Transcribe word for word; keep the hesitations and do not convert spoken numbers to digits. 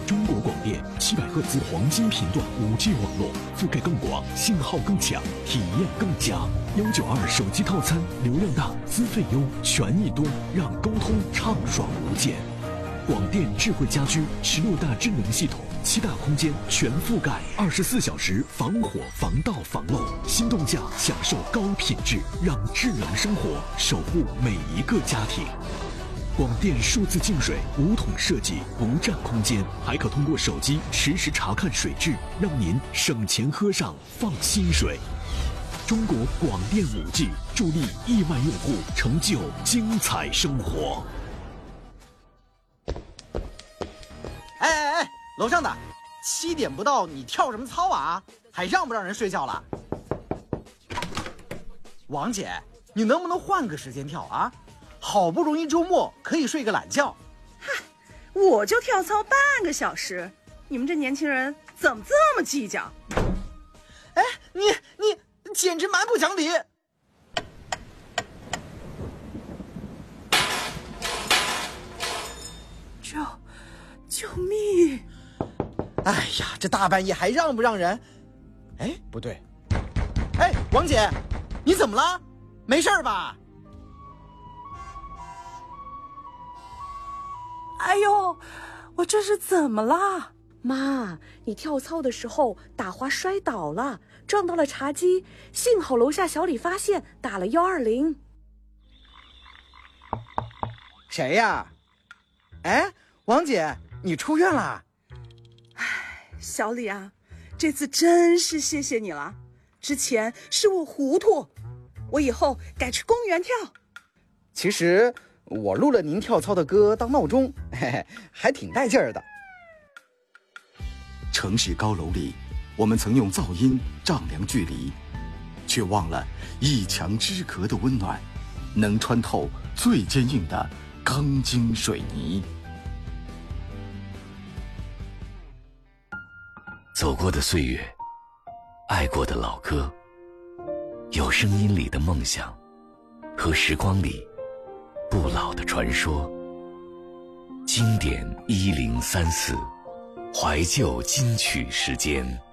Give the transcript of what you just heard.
中国广电七百赫兹黄金频段 五 G 网络，覆盖更广，信号更强，体验更佳。幺九二手机套餐，流量大，资费优，权益多，让沟通畅爽无间。广电智慧家居十六大智能系统，七大空间全覆盖，二十四小时防火、防盗、防漏。心动价享受高品质，让智能生活守护每一个家庭。广电数字净水无桶设计，不占空间，还可通过手机实时查看水质，让您省钱喝上放心水。中国广电 五 G 助力亿万用户成就精彩生活。 哎哎哎，楼上的，七点不到你跳什么操啊？还让不让人睡觉了？王姐，你能不能换个时间跳啊？好不容易周末可以睡个懒觉。 嗨，我就跳操半个小时，你们这年轻人怎么这么计较？ 哎，你你简直蛮不讲理！ 救救命！ 哎呀，这大半夜还让不让人？哎，不对，哎，王姐，你怎么了？没事吧？ 哎呦，我这是怎么啦？ 妈，你跳操的时候打滑摔倒了，撞到了茶几，幸好楼下小李发现，打了幺二零。 谁呀？哎，王姐，你出院了？ 哎，小李啊，这次真是谢谢你了。之前是我糊涂，我以后改去公园跳。 其实我录了您跳操的歌当闹钟，嘿嘿，还挺带劲儿的。 城市高楼里，我们曾用噪音丈量距离，却忘了一墙之隔的温暖，能穿透最坚硬的钢筋水泥。 走过的岁月，爱过的老歌，有声音里的梦想，和时光里不老的传说。经典一零三四，怀旧金曲时间。